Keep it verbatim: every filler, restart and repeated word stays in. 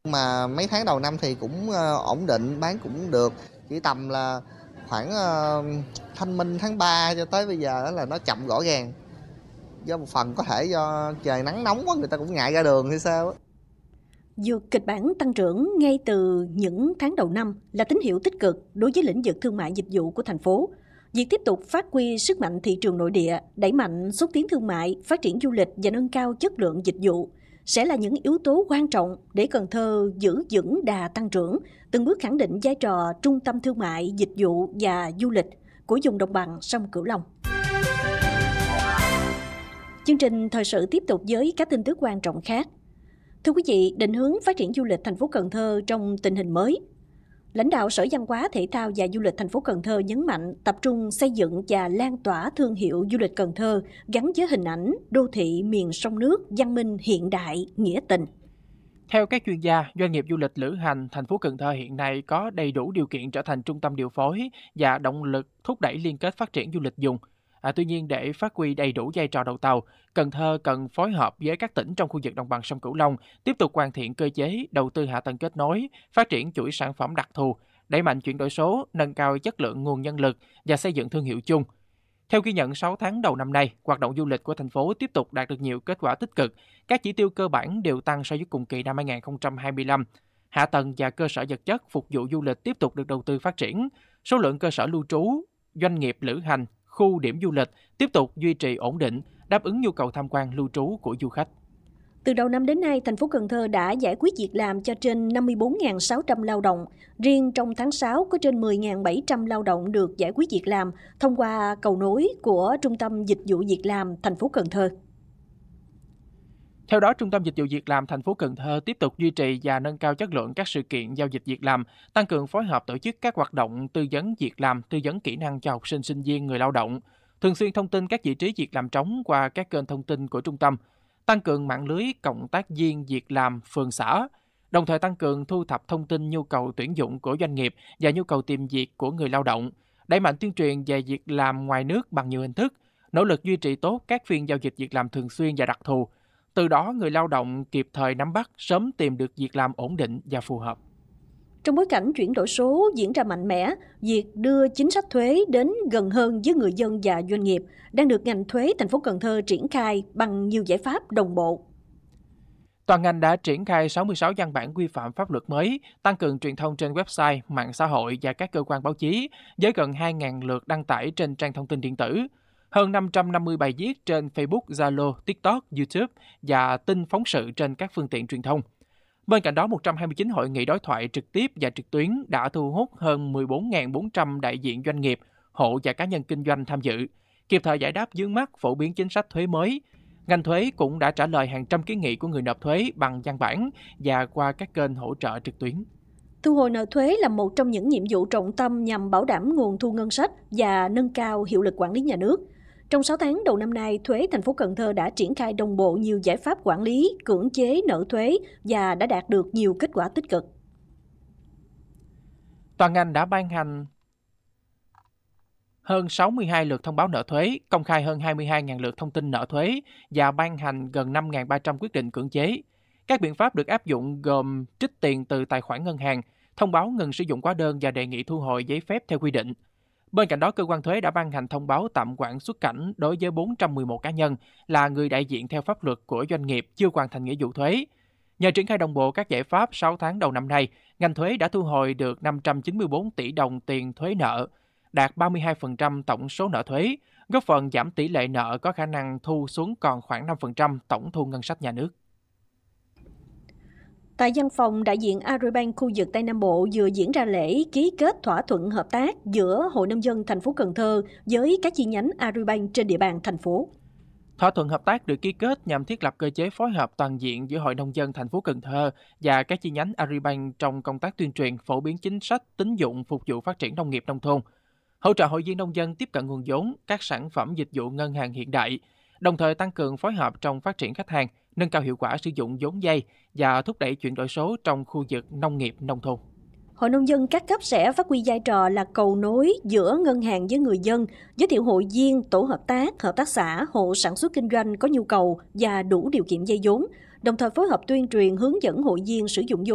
Mà mấy tháng đầu năm thì cũng ờ, ổn định, bán cũng được, chỉ tầm là khoảng ờ, thanh minh tháng ba cho tới bây giờ là nó chậm rõ ràng. Do một phần có thể do trời nắng nóng quá người ta cũng ngại ra đường hay sao á. Dù kịch bản tăng trưởng ngay từ những tháng đầu năm là tín hiệu tích cực đối với lĩnh vực thương mại dịch vụ của thành phố. Việc tiếp tục phát huy sức mạnh thị trường nội địa, đẩy mạnh xúc tiến thương mại, phát triển du lịch và nâng cao chất lượng dịch vụ sẽ là những yếu tố quan trọng để Cần Thơ giữ vững đà tăng trưởng, từng bước khẳng định vai trò trung tâm thương mại, dịch vụ và du lịch của vùng đồng bằng sông Cửu Long. Chương trình thời sự tiếp tục với các tin tức quan trọng khác. Thưa quý vị, định hướng phát triển du lịch thành phố Cần Thơ trong tình hình mới. Lãnh đạo Sở Văn hóa, Thể thao và Du lịch thành phố Cần Thơ nhấn mạnh tập trung xây dựng và lan tỏa thương hiệu du lịch Cần Thơ gắn với hình ảnh đô thị miền sông nước văn minh hiện đại, nghĩa tình. Theo các chuyên gia, doanh nghiệp du lịch lữ hành, thành phố Cần Thơ hiện nay có đầy đủ điều kiện trở thành trung tâm điều phối và động lực thúc đẩy liên kết phát triển du lịch vùng. À, tuy nhiên, để phát huy đầy đủ vai trò đầu tàu, Cần Thơ cần phối hợp với các tỉnh trong khu vực đồng bằng sông Cửu Long, tiếp tục hoàn thiện cơ chế, đầu tư hạ tầng kết nối, phát triển chuỗi sản phẩm đặc thù, đẩy mạnh chuyển đổi số, nâng cao chất lượng nguồn nhân lực và xây dựng thương hiệu chung. Theo ghi nhận sáu tháng đầu năm nay, hoạt động du lịch của thành phố tiếp tục đạt được nhiều kết quả tích cực. Các chỉ tiêu cơ bản đều tăng so với cùng kỳ năm hai không hai lăm. Hạ tầng và cơ sở vật chất phục vụ du lịch tiếp tục được đầu tư phát triển. Số lượng cơ sở lưu trú, doanh nghiệp lữ hành, khu điểm du lịch tiếp tục duy trì ổn định, đáp ứng nhu cầu tham quan lưu trú của du khách. Từ đầu năm đến nay, thành phố Cần Thơ đã giải quyết việc làm cho trên năm mươi bốn nghìn sáu trăm lao động. Riêng trong tháng sáu có trên mười nghìn bảy trăm lao động được giải quyết việc làm thông qua cầu nối của Trung tâm Dịch vụ Việc làm thành phố Cần Thơ. Theo đó, Trung tâm Dịch vụ Việc làm thành phố Cần Thơ tiếp tục duy trì và nâng cao chất lượng các sự kiện giao dịch việc làm, tăng cường phối hợp tổ chức các hoạt động tư vấn việc làm, tư vấn kỹ năng cho học sinh, sinh viên, người lao động, thường xuyên thông tin các vị trí việc làm trống qua các kênh thông tin của trung tâm, tăng cường mạng lưới cộng tác viên việc làm phường xã, đồng thời tăng cường thu thập thông tin nhu cầu tuyển dụng của doanh nghiệp và nhu cầu tìm việc của người lao động, đẩy mạnh tuyên truyền về việc làm ngoài nước bằng nhiều hình thức, nỗ lực duy trì tốt các phiên giao dịch việc làm thường xuyên và đặc thù. Từ đó, người lao động kịp thời nắm bắt, sớm tìm được việc làm ổn định và phù hợp. Trong bối cảnh chuyển đổi số diễn ra mạnh mẽ, việc đưa chính sách thuế đến gần hơn với người dân và doanh nghiệp đang được ngành thuế thành phố Cần Thơ triển khai bằng nhiều giải pháp đồng bộ. Toàn ngành đã triển khai sáu mươi sáu văn bản quy phạm pháp luật mới, tăng cường truyền thông trên website, mạng xã hội và các cơ quan báo chí, với gần hai nghìn lượt đăng tải trên trang thông tin điện tử, hơn năm trăm năm mươi bài viết trên Facebook, Zalo, TikTok, YouTube và tin phóng sự trên các phương tiện truyền thông. Bên cạnh đó, một trăm hai mươi chín hội nghị đối thoại trực tiếp và trực tuyến đã thu hút hơn mười bốn nghìn bốn trăm đại diện doanh nghiệp, hộ và cá nhân kinh doanh tham dự, kịp thời giải đáp vướng mắc, phổ biến chính sách thuế mới. Ngành thuế cũng đã trả lời hàng trăm kiến nghị của người nộp thuế bằng văn bản và qua các kênh hỗ trợ trực tuyến. Thu hồi nợ thuế là một trong những nhiệm vụ trọng tâm nhằm bảo đảm nguồn thu ngân sách và nâng cao hiệu lực quản lý nhà nước. Trong sáu tháng đầu năm nay, thuế thành phố Cần Thơ đã triển khai đồng bộ nhiều giải pháp quản lý, cưỡng chế nợ thuế và đã đạt được nhiều kết quả tích cực. Toàn ngành đã ban hành hơn sáu mươi hai lượt thông báo nợ thuế, công khai hơn hai mươi hai nghìn lượt thông tin nợ thuế và ban hành gần năm nghìn ba trăm quyết định cưỡng chế. Các biện pháp được áp dụng gồm trích tiền từ tài khoản ngân hàng, thông báo ngừng sử dụng hóa đơn và đề nghị thu hồi giấy phép theo quy định. Bên cạnh đó, cơ quan thuế đã ban hành thông báo tạm hoãn xuất cảnh đối với bốn trăm mười một cá nhân là người đại diện theo pháp luật của doanh nghiệp chưa hoàn thành nghĩa vụ thuế. Nhờ triển khai đồng bộ các giải pháp sáu tháng đầu năm nay, ngành thuế đã thu hồi được năm trăm chín mươi bốn tỷ đồng tiền thuế nợ, đạt ba mươi hai phần trăm tổng số nợ thuế, góp phần giảm tỷ lệ nợ có khả năng thu xuống còn khoảng năm phần trăm tổng thu ngân sách nhà nước. Tại văn phòng đại diện Agribank khu vực Tây Nam Bộ vừa diễn ra lễ ký kết thỏa thuận hợp tác giữa Hội nông dân thành phố Cần Thơ với các chi nhánh Agribank trên địa bàn thành phố. Thỏa thuận hợp tác được ký kết nhằm thiết lập cơ chế phối hợp toàn diện giữa Hội nông dân thành phố Cần Thơ và các chi nhánh Agribank trong công tác tuyên truyền, phổ biến chính sách tín dụng phục vụ phát triển nông nghiệp nông thôn, hỗ trợ hội viên nông dân tiếp cận nguồn vốn, các sản phẩm dịch vụ ngân hàng hiện đại, đồng thời tăng cường phối hợp trong phát triển khách hàng, nâng cao hiệu quả sử dụng vốn vay và thúc đẩy chuyển đổi số trong khu vực nông nghiệp nông thôn. Hội nông dân các cấp sẽ phát huy vai trò là cầu nối giữa ngân hàng với người dân, giới thiệu hội viên, tổ hợp tác, hợp tác xã, hộ sản xuất kinh doanh có nhu cầu và đủ điều kiện vay vốn, đồng thời phối hợp tuyên truyền hướng dẫn hội viên sử dụng vốn